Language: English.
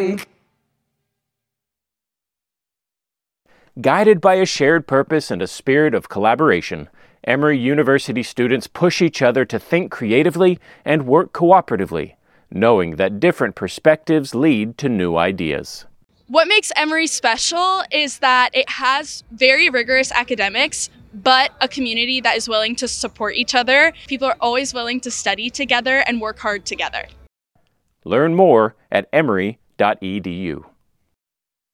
Guided by a shared purpose and a spirit of collaboration, Emory University students push each other to think creatively and work cooperatively, knowing that different perspectives lead to new ideas. What makes Emory special is that it has very rigorous academics, but a community that is willing to support each other. People are always willing to study together and work hard together. Learn more at emory.edu.